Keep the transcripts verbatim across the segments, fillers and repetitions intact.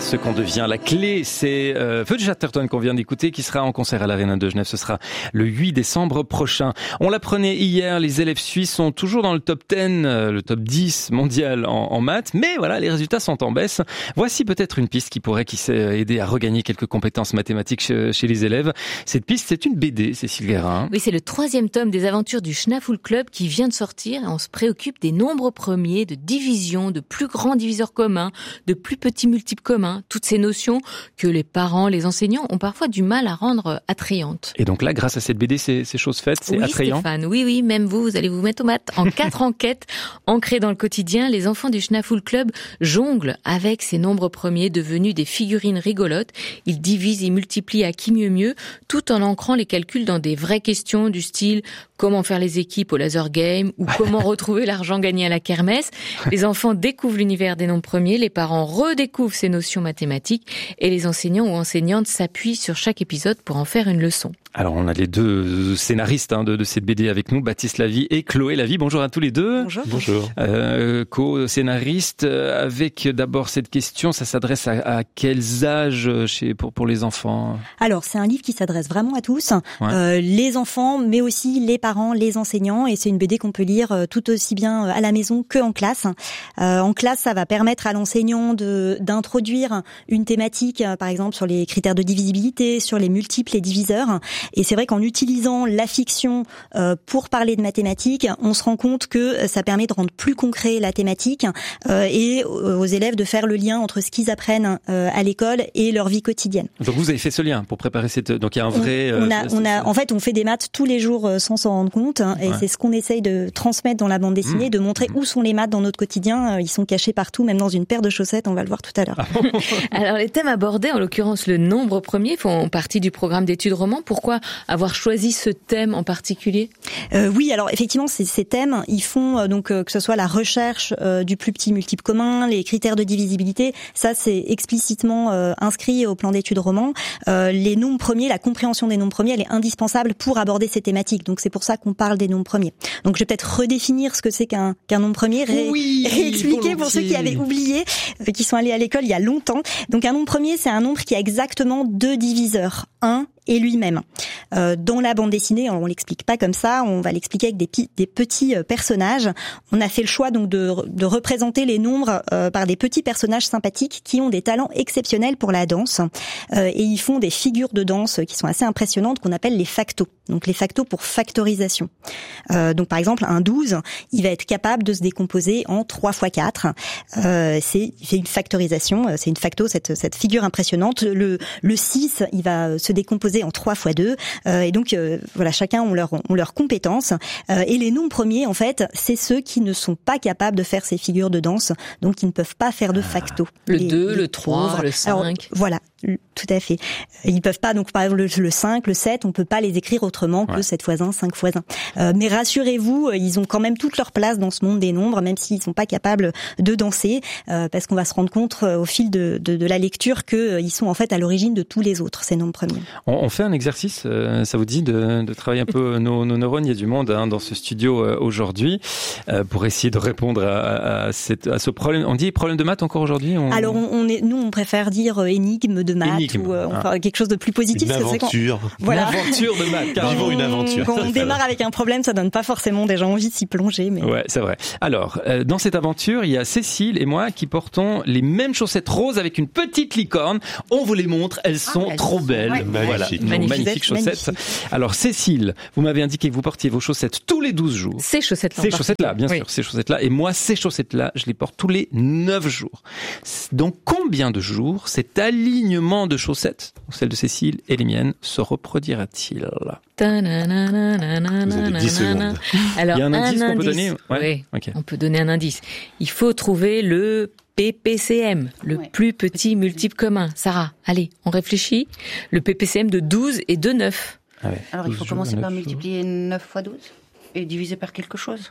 ce qu'on devient. La clé, c'est euh, Feu de Chatterton qu'on vient d'écouter, qui sera en concert à l'Arena de Genève. Ce sera le huit décembre prochain. On l'apprenait hier, les élèves suisses sont toujours dans le top dix, euh, le top dix mondial en, en maths, mais voilà, les résultats sont en baisse. Voici peut-être une piste qui pourrait qui sait, aider à regagner quelques compétences mathématiques chez, chez les élèves. Cette piste, c'est une B D, Cécile Guérin. Oui, c'est le troisième tome des aventures du Schnafull Club qui vient de sortir. On se préoccupe des nombres premiers, de division, de plus grands diviseurs communs, de plus petits multiples communs. Toutes ces notions que les parents, les enseignants ont parfois du mal à rendre attrayantes. Et donc là, grâce à cette B D, c'est, c'est chose faite, c'est oui, attrayant. Stéphane, oui, oui, même vous, vous allez vous mettre aux maths. En quatre enquêtes ancrées dans le quotidien, les enfants du Schnafull Club jonglent avec ces nombres premiers devenus des figurines rigolotes. Ils divisent et multiplient à qui mieux mieux, tout en ancrant les calculs dans des vraies questions du style comment faire les équipes au laser game ou comment retrouver l'argent gagné à la kermesse. Les enfants découvrent l'univers des nombres premiers, les parents redécouvrent ces notions mathématiques et les enseignants ou enseignantes s'appuient sur chaque épisode pour en faire une leçon. Alors, on a les deux scénaristes hein, de, de cette B D avec nous, Baptiste Lavie et Chloé Lavie. Bonjour à tous les deux. Bonjour. Bonjour. Euh, co-scénaristes, avec d'abord cette question, ça s'adresse à, à quels âges chez, pour, pour les enfants ? Alors, c'est un livre qui s'adresse vraiment à tous, ouais. euh, les enfants, mais aussi les parents, les enseignants. Et c'est une B D qu'on peut lire tout aussi bien à la maison qu'en classe. Euh, en classe, ça va permettre à l'enseignant de, d'introduire une thématique, par exemple, sur les critères de divisibilité, sur les multiples et diviseurs. Et c'est vrai qu'en utilisant la fiction euh, pour parler de mathématiques, on se rend compte que ça permet de rendre plus concret la thématique euh, et aux élèves de faire le lien entre ce qu'ils apprennent euh, à l'école et leur vie quotidienne. Donc vous avez fait ce lien pour préparer cette... Donc il y a un vrai... On, on a, on a, en fait, on fait des maths tous les jours euh, sans s'en rendre compte, hein, et ouais. c'est ce qu'on essaye de transmettre dans la bande dessinée, mmh. de montrer mmh. où sont les maths dans notre quotidien. Ils sont cachés partout, même dans une paire de chaussettes, on va le voir tout à l'heure. Alors les thèmes abordés, en l'occurrence le nombre premier, font partie du programme d'études roman. Pourquoi avoir choisi ce thème en particulier ? euh, Oui, alors effectivement, ces, ces thèmes, ils font euh, donc euh, que ce soit la recherche euh, du plus petit multiple commun, les critères de divisibilité, ça c'est explicitement euh, inscrit au plan d'études roman. Euh, les nombres premiers, la compréhension des nombres premiers, elle est indispensable pour aborder ces thématiques. Donc c'est pour ça qu'on parle des nombres premiers. Donc je vais peut-être redéfinir ce que c'est qu'un, qu'un nombre premier, ré, oui, réexpliquer pour ceux qui avaient oublié, euh, qui sont allés à l'école il y a longtemps. Donc un nombre premier, c'est un nombre qui a exactement deux diviseurs, un et lui-même. Euh, dans la bande dessinée, on l'explique pas comme ça, on va l'expliquer avec des, pi- des petits euh, personnages. On a fait le choix donc de, de représenter les nombres euh, par des petits personnages sympathiques qui ont des talents exceptionnels pour la danse euh, et ils font des figures de danse qui sont assez impressionnantes qu'on appelle les factos. Donc les factos pour factorisation. Euh, donc par exemple un douze, il va être capable de se décomposer en trois fois quatre. Euh, c'est, il fait une factorisation, c'est une facto, cette, cette figure impressionnante. Le, le six, il va se décomposer en trois fois deux. Euh, et donc euh, voilà, chacun ont leur ont leurs compétences. Euh, et les nombres premiers, en fait, c'est ceux qui ne sont pas capables de faire ces figures de danse, donc qui ne peuvent pas faire de facto. Le les, deux, les le trois, pauvres. le cinq. Alors, voilà. Tout à fait. Ils peuvent pas, donc par exemple le, le cinq, le sept, on peut pas les écrire autrement que ouais. sept fois un, cinq fois un. Euh, mais rassurez-vous, ils ont quand même toute leur place dans ce monde des nombres, même s'ils sont pas capables de danser, euh, parce qu'on va se rendre compte euh, au fil de, de, de la lecture qu'ils euh, sont en fait à l'origine de tous les autres, ces nombres premiers. On, on fait un exercice, euh, ça vous dit de, de travailler un peu nos, nos neurones, il y a du monde hein, dans ce studio euh, aujourd'hui, euh, pour essayer de répondre à, à, à, cette, à ce problème. On dit problème de maths encore aujourd'hui on... Alors on, on est, nous on préfère dire euh, énigme de maths Énigme. ou euh, on ah. fait quelque chose de plus positif. Une aventure. Quand, voilà. Une aventure de maths. Vivons une aventure. Quand on démarre avec un problème, ça donne pas forcément déjà envie de s'y plonger. Mais... Ouais, c'est vrai. Alors, euh, dans cette aventure, il y a Cécile et moi qui portons les mêmes chaussettes roses avec une petite licorne. On vous les montre, elles sont ah, trop belles. Ouais. Voilà, magnifique. magnifiques magnifique chaussettes. Magnifique. Alors Cécile, vous m'avez indiqué que vous portiez vos chaussettes tous les douze jours. Ces chaussettes-là. Ces chaussettes-là, bien oui. sûr, ces chaussettes-là. Et moi, ces chaussettes-là, je les porte tous les neuf jours. Donc, combien de jours cet alignement de chaussettes, celles de Cécile et les miennes, se reproduira-t-il ? Vous avez dix secondes. Alors, il y a un, un indice qu'on indice. peut donner ouais. Oui, okay. On peut donner un indice. Il faut trouver le P P C M, le ouais. plus petit multiple commun. Sarah, allez, on réfléchit. Le P P C M de douze et de neuf. Ah ouais. Alors, il faut commencer par multiplier neuf fois douze et diviser par quelque chose.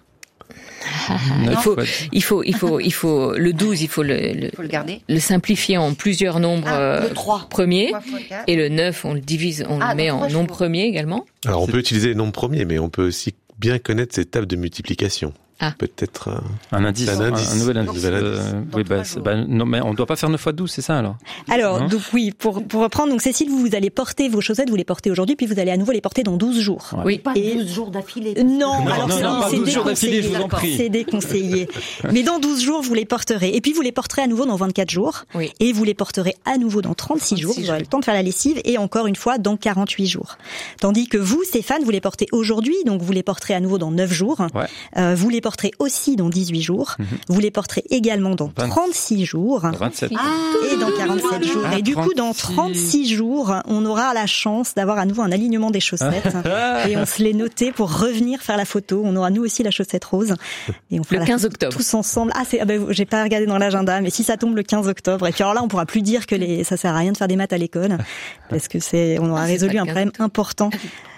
il faut, il faut, il faut, il faut le douze, il faut le, le, faut le garder, le simplifier en plusieurs nombres ah, le trois. premiers, et le neuf, on le divise, on ah, le met en nombre premier également. Alors on peut utiliser les nombres premiers, mais on peut aussi bien connaître ces tables de multiplication. Ah. Peut-être euh, un indice, un, indice. un nouvel indice. Un nouvel indice. Euh, oui, bah, bah, non, mais on ne doit pas faire neuf fois douze, c'est ça alors? Alors, non donc oui, pour, pour reprendre, donc Cécile, vous, vous allez porter vos chaussettes, vous les portez aujourd'hui, puis vous allez à nouveau les porter dans douze jours. Ouais. Oui, pas Et... douze jours d'affilée. Non, Non, alors non, c'est, non, pas c'est douze jours d'affilée, je vous en déconseillé. prie. C'est déconseillé. Mais dans douze jours, vous les porterez. Et puis vous les porterez à nouveau dans vingt-quatre jours. Oui. Et vous les porterez à nouveau dans trente-six jours. Vous aurez le temps de faire la lessive. Et encore une fois, dans quarante-huit jours. Tandis que vous, Stéphane, vous les portez aujourd'hui. Donc vous les porterez à nouveau dans neuf jours. Ouais. Euh, vous les porterez aussi dans dix-huit jours. Mm-hmm. Vous les porterez également dans vingt trente-six jours. vingt-sept. Ah, et dans quarante-sept jours. Ah, et du coup, dans trente-six. trente-six jours, on aura la chance d'avoir à nouveau un alignement des chaussettes. Et on se l'est noté pour revenir faire la photo. On aura nous aussi la chaussette rose. Et on fera Le quinze octobre. Tous ensemble. Ah, c'est, ah ben, j'ai pas regardé dans l'agenda, mais si ça tombe le quinze octobre. Et puis alors là, on pourra plus dire que les, ça sert à rien de faire des maths à l'école. Parce que c'est, on aura Ah, c'est résolu pas un le problème important.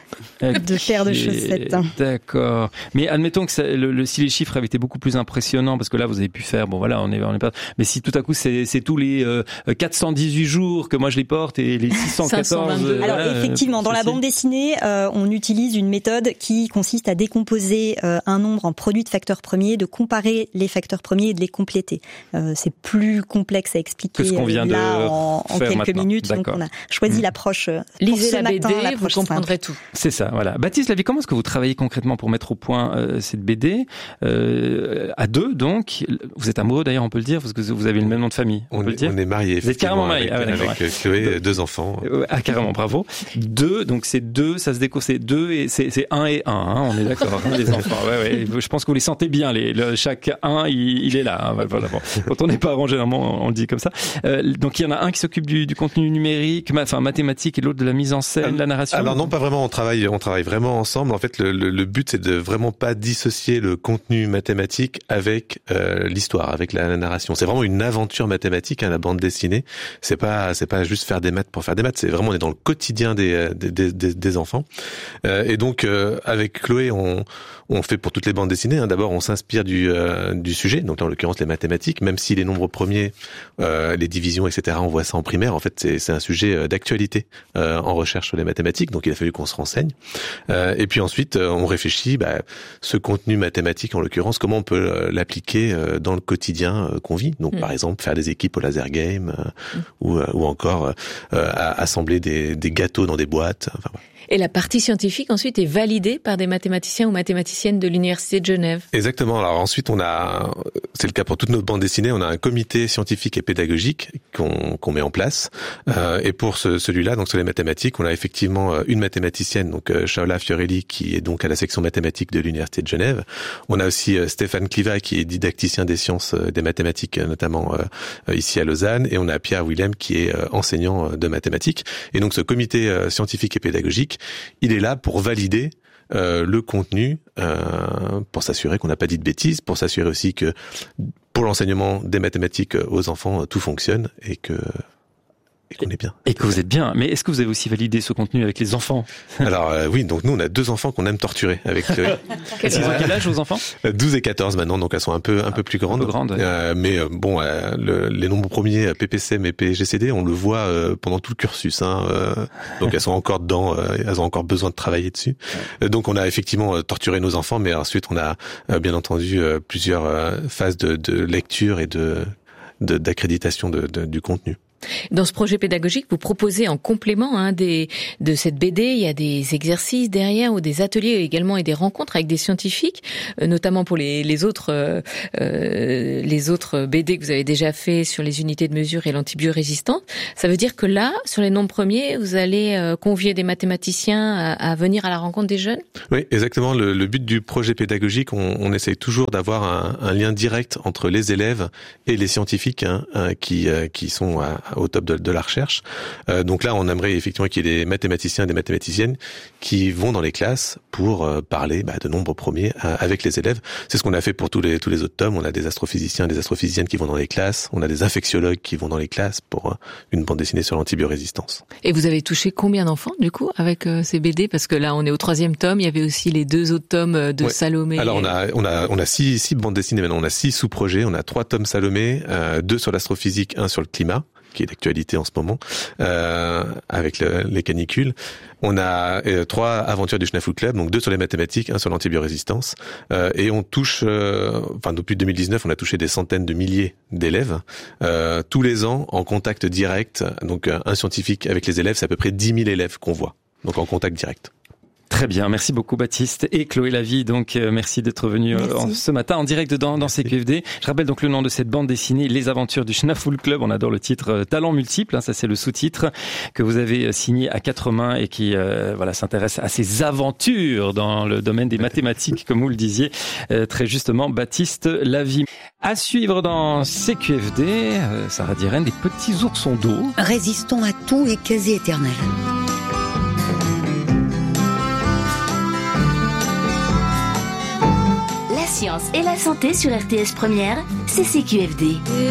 De paires de chaussettes. D'accord. Mais admettons que ça, le, le, si les chiffres avaient été beaucoup plus impressionnants, parce que là vous avez pu faire, bon voilà, on est, on est pas. Mais si tout à coup c'est, c'est tous les euh, quatre cent dix-huit jours que moi je les porte et les six cent quatorze. cinq cent vingt-deux. Alors voilà, effectivement, dans la bande dessinée, euh, on utilise une méthode qui consiste à décomposer euh, un nombre en produits de facteurs premiers, de comparer les facteurs premiers et de les compléter. Euh, c'est plus complexe à expliquer que ce qu'on vient là de en, en quelques maintenant. minutes. D'accord. Donc on a choisi mmh. l'approche. Lisez pour ce la matin, B D, l'approche vous comprendrez simple. tout. C'est ça, voilà. Baptiste Lavie, comment est-ce que vous travaillez concrètement pour mettre au point euh, cette B D euh, à deux donc? Vous êtes amoureux d'ailleurs, on peut le dire, parce que vous avez le même nom de famille. On, on peut est, le dire. On est mariés. Vous êtes carrément mariés. Avec, ah, ouais, avec Chloé, deux, deux enfants. Ah carrément, bravo. Deux, donc c'est deux, ça se déco, c'est deux et c'est, c'est un et un. Hein, on est d'accord, hein, les enfants. Ouais, ouais. Je pense que vous les sentez bien. Les, le, chaque un, il, il est là. Hein, voilà, bon. Quand on n'est pas arrangé, généralement, on le dit comme ça. Euh, donc il y en a un qui s'occupe du, du contenu numérique, enfin mathématique, et l'autre de la mise en scène, de la narration. Alors non, pas vraiment. On travaille, on travaille vraiment ensemble. En fait, le, le, le but c'est de vraiment pas dissocier le contenu mathématique avec euh, l'histoire, avec la, la narration. C'est vraiment une aventure mathématique, hein, la bande dessinée. C'est pas, c'est pas juste faire des maths pour faire des maths. C'est vraiment on est dans le quotidien des des, des, des enfants. Euh, et donc euh, avec Chloé, on on fait pour toutes les bandes dessinées. Hein, d'abord, on s'inspire du euh, du sujet. Donc là, en l'occurrence, les mathématiques. Même si les nombres premiers, euh, les divisions, et cetera. On voit ça en primaire. En fait, c'est c'est un sujet d'actualité euh, en recherche sur les mathématiques. Donc il a fallu qu'on se renseigne. Euh, et puis ensuite, on réfléchit, bah, ce contenu mathématique, en l'occurrence, comment on peut euh, l'appliquer euh, dans le quotidien euh, qu'on vit. Donc, mmh. par exemple, faire des équipes au laser game euh, mmh. ou, euh, ou encore euh, assembler des, des gâteaux dans des boîtes. Enfin, voilà. Et la partie scientifique, ensuite, est validée par des mathématiciens ou mathématiciennes de l'Université de Genève. Exactement. Alors ensuite, on a, c'est le cas pour toutes nos bandes dessinées, on a un comité scientifique et pédagogique qu'on, qu'on met en place. Euh, et pour ce, celui-là, donc sur les mathématiques, on a effectivement une mathématicienne, donc Shaola Fiorelli, qui est donc à la section mathématiques de l'Université de Genève. On a aussi Stéphane Cliva, qui est didacticien des sciences des mathématiques, notamment euh, ici à Lausanne. Et on a Pierre Willem, qui est enseignant de mathématiques. Et donc ce comité scientifique et pédagogique, il est là pour valider euh, le contenu, euh, pour s'assurer qu'on n'a pas dit de bêtises, pour s'assurer aussi que pour l'enseignement des mathématiques aux enfants, tout fonctionne et que et qu'on est bien. Et que vous êtes bien. Mais est-ce que vous avez aussi validé ce contenu avec les enfants? Alors euh, oui, donc nous on a deux enfants qu'on aime torturer avec Chloé. Ils ont quel âge vos enfants? douze et quatorze maintenant, donc elles sont un peu un peu plus grandes. Un peu grandes, ouais. euh, mais euh, bon, euh, le, les nombres premiers P P C M et P G C D, on le voit euh, pendant tout le cursus. Hein, euh, donc elles sont encore dedans, euh, elles ont encore besoin de travailler dessus. Euh, donc on a effectivement euh, torturé nos enfants, mais ensuite on a euh, bien entendu euh, plusieurs euh, phases de, de lecture et de, de d'accréditation de, de, du contenu. Dans ce projet pédagogique, vous proposez en complément hein, des, de cette B D, il y a des exercices derrière ou des ateliers également et des rencontres avec des scientifiques, euh, notamment pour les, les autres euh, euh, les autres B D que vous avez déjà fait sur les unités de mesure et l'antibiorésistance. Ça veut dire que là, sur les nombres premiers, vous allez euh, convier des mathématiciens à, à venir à la rencontre des jeunes? Oui, exactement. Le, le but du projet pédagogique, on, on essaye toujours d'avoir un, un lien direct entre les élèves et les scientifiques hein, qui, qui sont à, au top de, de la recherche. Euh, donc là, on aimerait effectivement qu'il y ait des mathématiciens et des mathématiciennes qui vont dans les classes pour euh, parler bah, de nombres premiers euh, avec les élèves. C'est ce qu'on a fait pour tous les tous les autres tomes. On a des astrophysiciens et des astrophysiciennes qui vont dans les classes. On a des infectiologues qui vont dans les classes pour euh, une bande dessinée sur l'antibiorésistance. Et vous avez touché combien d'enfants du coup avec euh, ces B D? Parce que là, on est au troisième tome. Il y avait aussi les deux autres tomes de ouais. Salomé. Alors on a on a on a six six bandes dessinées maintenant. On a six sous-projets. On a trois tomes Salomé, euh, deux sur l'astrophysique, un sur le climat, qui est d'actualité en ce moment, euh, avec le, les canicules. On a euh, trois aventures du Schnafull Club, donc deux sur les mathématiques, un sur l'antibiorésistance, euh, et on touche, euh, enfin depuis deux mille dix-neuf, on a touché des centaines de milliers d'élèves, euh, tous les ans en contact direct. Donc un scientifique avec les élèves, c'est à peu près dix mille élèves qu'on voit, donc en contact direct. Très bien, merci beaucoup Baptiste et Chloé Lavie. Donc euh, merci d'être venu euh, ce matin en direct dans, dans C Q F D. Je rappelle donc le nom de cette bande dessinée, Les Aventures du Schnafull Club. On adore le titre euh, Talent multiple, hein, ça c'est le sous-titre que vous avez signé à quatre mains et qui euh, voilà s'intéresse à ces aventures dans le domaine des mathématiques, comme vous le disiez euh, très justement, Baptiste Lavie. À suivre dans C Q F D, euh, Sarah Diren, des petits oursons d'eau. Résistant à tout et quasi éternel. La science et la santé sur R T S Première, c'est C Q F D.